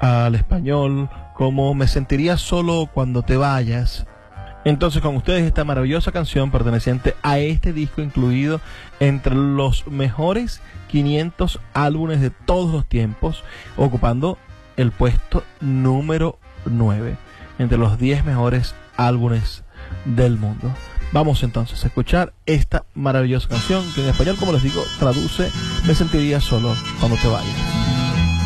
al español como Me sentiría solo cuando te vayas. Entonces con ustedes esta maravillosa canción perteneciente a este disco, incluido entre los mejores 500 álbumes de todos los tiempos, ocupando el puesto número 9 entre los 10 mejores álbumes del mundo. Vamos entonces a escuchar esta maravillosa canción que en español, como les digo, traduce Me sentiría solo cuando te vayas.